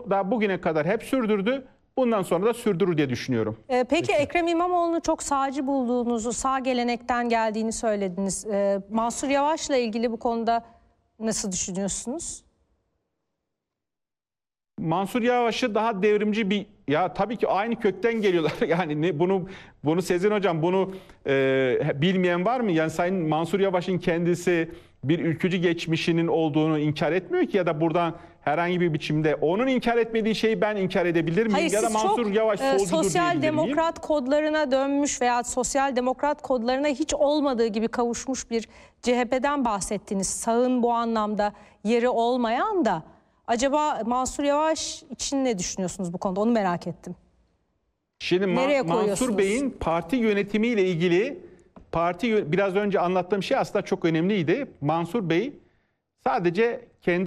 O da bugüne kadar hep sürdürdü. Bundan sonra da sürdürür diye düşünüyorum. Peki Ekrem İmamoğlu'nu çok sağcı bulduğunuzu, sağ gelenekten geldiğini söylediniz. Mansur Yavaş'la ilgili bu konuda nasıl düşünüyorsunuz? Mansur Yavaş'ı daha devrimci bir, ya tabii ki aynı kökten geliyorlar. Yani bunu Sezin Hocam, bunu bilmeyen var mı? Yani Sayın Mansur Yavaş'ın kendisi bir ülkücü geçmişinin olduğunu inkar etmiyor ki, ya da buradan herhangi bir biçimde onun inkar etmediği şeyi ben inkar edebilir miyim? Hayır, ya da Mansur Yavaş solcudur sosyal diyebilir miyim? demokrat kodlarına dönmüş veya sosyal demokrat kodlarına hiç olmadığı gibi kavuşmuş bir CHP'den bahsettiniz. Sağın bu anlamda yeri olmayan da. Acaba Mansur Yavaş için ne düşünüyorsunuz bu konuda? Onu merak ettim. Şimdi Mansur Bey'in parti yönetimiyle ilgili, biraz önce anlattığım şey aslında çok önemliydi. Mansur Bey sadece